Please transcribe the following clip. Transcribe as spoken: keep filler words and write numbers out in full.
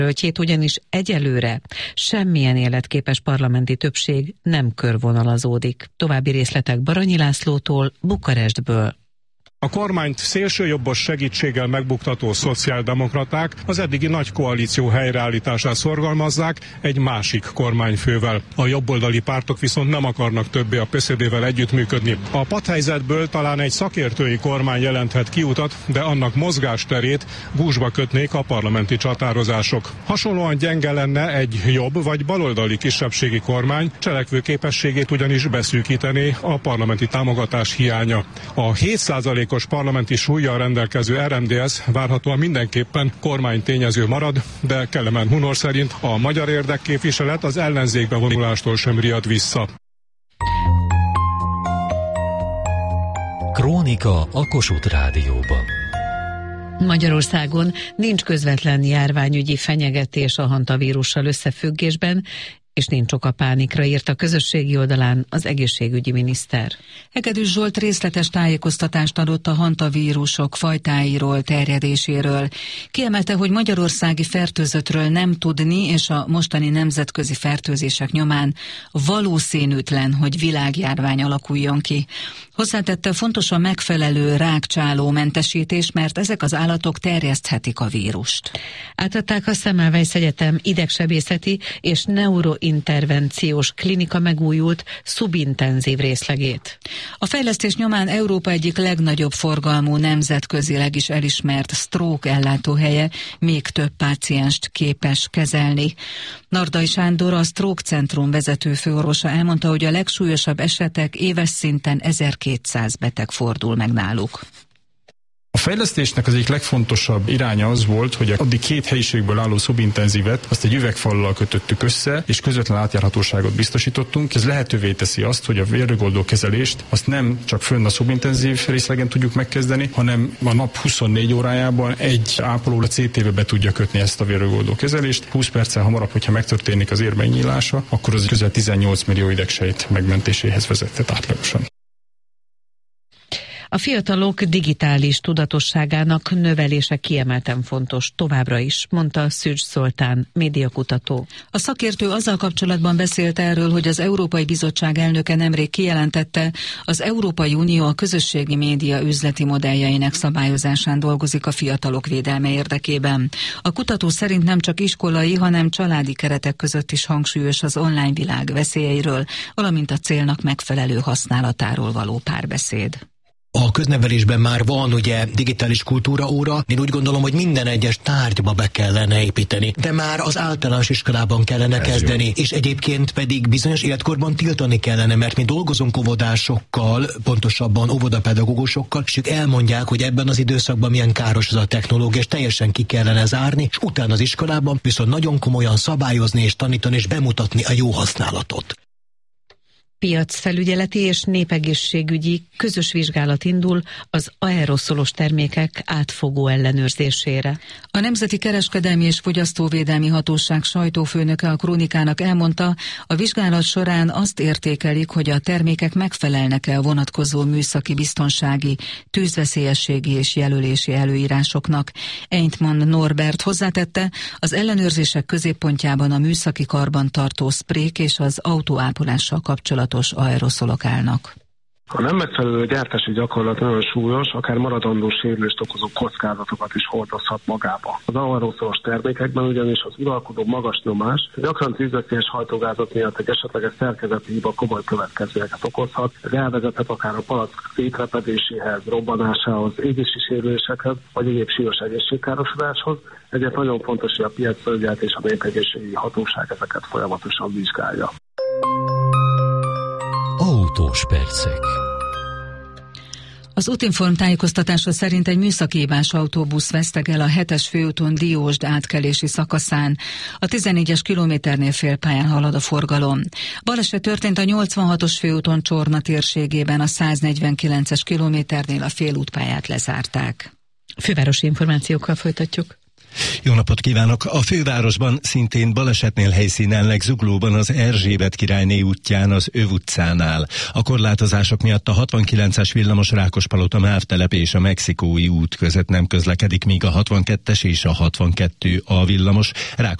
jelöltjét, ugyanis egyelőre semmilyen életképes parlamenti többség nem körvonalazódik. További részletek Baranyi Lászlótól, Bukarestből. A kormányt szélsőjobbos segítséggel megbuktató szociáldemokraták az eddigi nagy koalíció helyreállítását szorgalmazzák egy másik kormányfővel. A jobboldali pártok viszont nem akarnak többé a pé es zé dé-vel együttműködni. A padhelyzetből talán egy szakértői kormány jelenthet kiutat, de annak mozgásterét gúzsba kötnék a parlamenti csatározások. Hasonlóan gyenge lenne egy jobb vagy baloldali kisebbségi kormány, cselekvő képességét ugyanis beszűkítené a parlamenti támogatás hiánya. A hét százalékos parlamenti súllyal rendelkező er em dé es várhatóan mindenképpen kormánytényező marad, de Kelemen Hunor szerint a magyar érdekképviselet az ellenzékbe vonulástól sem riad vissza. Krónika a Kossuth Rádióban. Magyarországon nincs közvetlen járványügyi fenyegetés a hantavírussal összefüggésben, és nincs ok a pánikra, írt a közösségi oldalán az egészségügyi miniszter. Hegedűs Zsolt részletes tájékoztatást adott a hantavírusok fajtáiról, terjedéséről. Kiemelte, hogy magyarországi fertőzöttről nem tudni, és a mostani nemzetközi fertőzések nyomán valószínűtlen, hogy világjárvány alakuljon ki. Hozzátette, fontos a megfelelő rákcsáló mentesítés, mert ezek az állatok terjeszthetik a vírust. Átadták a Semmelweis Egyetem idegsebészeti és neurointervenciós klinika megújult szubintenzív részlegét. A fejlesztés nyomán Európa egyik legnagyobb forgalmú, nemzetközileg is elismert stroke ellátóhelye még több pácienst képes kezelni. Nardai Sándor, a Stroke Centrum vezető főorvosa elmondta, hogy a legsúlyosabb esetek éves szinten ezerkétszáz beteg fordul meg náluk. A fejlesztésnek az egyik legfontosabb iránya az volt, hogy addig két helyiségből álló szubintenzívet azt egy üvegfallal kötöttük össze, és közvetlen átjárhatóságot biztosítottunk. Ez lehetővé teszi azt, hogy a vérrögoldó kezelést azt nem csak fönn a szubintenzív részlegen tudjuk megkezdeni, hanem a nap huszonnégy órájában egy ápoló a cé té-be be tudja kötni ezt a vérrögoldó kezelést. húsz perccel hamarabb, hogyha megtörténik az ér megnyílása, akkor az közel tizennyolc millió idegsejt megmentéséhez vezethet átlagosan. A fiatalok digitális tudatosságának növelése kiemelten fontos továbbra is, mondta Szűcs Zoltán, médiakutató. A szakértő azzal kapcsolatban beszélt erről, hogy az Európai Bizottság elnöke nemrég kijelentette, az Európai Unió a közösségi média üzleti modelljeinek szabályozásán dolgozik a fiatalok védelme érdekében. A kutató szerint nem csak iskolai, hanem családi keretek között is hangsúlyos az online világ veszélyeiről, valamint a célnak megfelelő használatáról való párbeszéd. A köznevelésben már van ugye digitális kultúraóra, én úgy gondolom, hogy minden egyes tárgyba be kellene építeni, de már az általános iskolában kellene Ez kezdeni, jó. És egyébként pedig bizonyos életkorban tiltani kellene, mert mi dolgozunk óvodásokkal, pontosabban óvodapedagógusokkal, és ők elmondják, hogy ebben az időszakban milyen káros az a technológia, és teljesen ki kellene zárni, és utána az iskolában viszont nagyon komolyan szabályozni és tanítani, és bemutatni a jó használatot. Piacfelügyeleti és népegészségügyi közös vizsgálat indul az aeroszolos termékek átfogó ellenőrzésére. A Nemzeti Kereskedelmi és Fogyasztóvédelmi Hatóság sajtófőnöke a Krónikának elmondta, a vizsgálat során azt értékelik, hogy a termékek megfelelnek-e a vonatkozó műszaki biztonsági, tűzveszélyességi és jelölési előírásoknak. Eintman Norbert hozzátette, az ellenőrzések középpontjában a műszaki karbantartó szprék és az autóápolással kapcsolatos aeroszolok állnak. A nem megfelelő gyártási gyakorlat nagyon súlyos, akár maradandó sérülést okozó kockázatokat is hordozhat magába. Az aeroszolos termékekben ugyanis az uralkodó magas nyomás gyakran tűzveszélyes hajtógázok miatt egy esetleges szerkezeti hiba komoly következményeket okozhat. Ez elvezethet akár a palack szétrepedéséhez, robbanásához, égési sérülésekhez, vagy egyéb súlyos egészségkárosodáshoz. Ezért nagyon fontos, hogy a piacfelügyelet és a népegészségügyi hatóság ezeket folyamatosan vizsgálja. Autós percek. Az Útinform tájékoztatása szerint egy műszaki hibás autóbusz vesztegel a hetes főúton Diósd átkelési szakaszán. A tizennégyes kilométernél félpályán halad a forgalom. Baleset történt a nyolcvanhatos főúton Csorna térségében, a száznegyvenkilences kilométernél a félútpályát lezárták. Fővárosi információkkal folytatjuk. Jó napot kívánok! A fővárosban szintén balesetnél helyszínelnek Zuglóban az Erzsébet királyné útján az Öv utcánál. A korlátozások miatt a hatvankilences villamos Rákospalota Mávtelep és a Mexikói út között nem közlekedik, míg a hatvankettes és a hatvankettő A villamos